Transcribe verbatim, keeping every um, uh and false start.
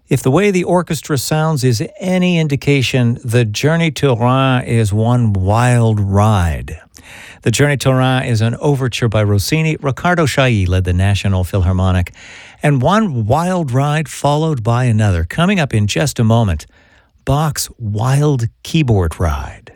If the way the orchestra sounds is any indication, the Journey to Rhin is one wild ride. The Journey to Rhin is an overture by Rossini. Riccardo Chailly led the National Philharmonic. And one wild ride followed by another. Coming up in just a moment, Bach's Wild Keyboard Ride.